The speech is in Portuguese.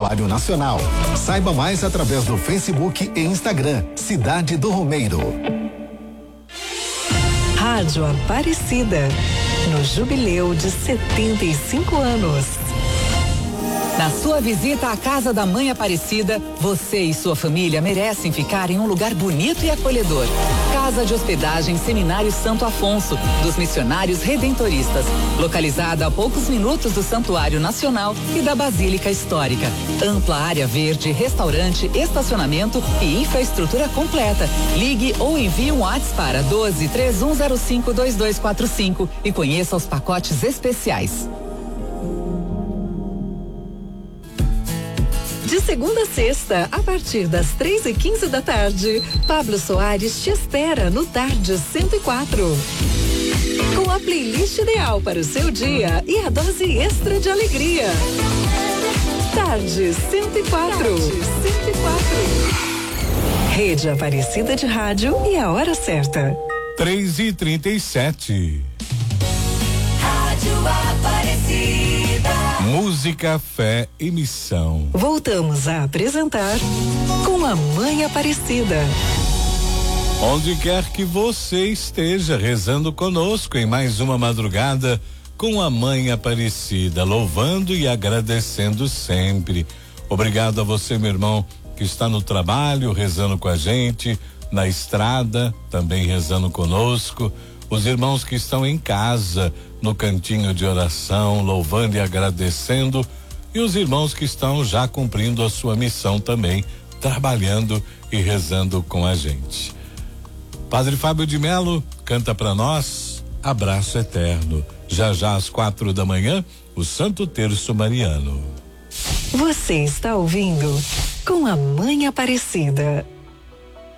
Santuário Nacional. Saiba mais através do Facebook e Instagram, Cidade do Romeiro. Rádio Aparecida, no jubileu de 75 anos. Na sua visita à Casa da Mãe Aparecida, você e sua família merecem ficar em um lugar bonito e acolhedor. Casa de Hospedagem Seminário Santo Afonso, dos Missionários Redentoristas, localizada a poucos minutos do Santuário Nacional e da Basílica Histórica. Ampla área verde, restaurante, estacionamento e infraestrutura completa. Ligue ou envie um WhatsApp para 12-3105-2245 e conheça os pacotes especiais. De segunda a sexta, a partir das 3:15 da tarde, Pablo Soares te espera no Tarde 104. Com a playlist ideal para o seu dia e a dose extra de alegria. Tarde 104. Rede Aparecida de Rádio e a hora certa. 3h37. Rádio Aparecida. Música, fé e missão. Voltamos a apresentar Com a Mãe Aparecida. Onde quer que você esteja rezando conosco em mais uma madrugada com a Mãe Aparecida, louvando e agradecendo sempre. Obrigado a você, meu irmão, que está no trabalho, rezando com a gente, na estrada, também rezando conosco. Os irmãos que estão em casa, no cantinho de oração, louvando e agradecendo, e os irmãos que estão já cumprindo a sua missão também, trabalhando e rezando com a gente. Padre Fábio de Melo canta para nós Abraço Eterno. Já às 4 da manhã, o Santo Terço Mariano. Você está ouvindo Com a Mãe Aparecida.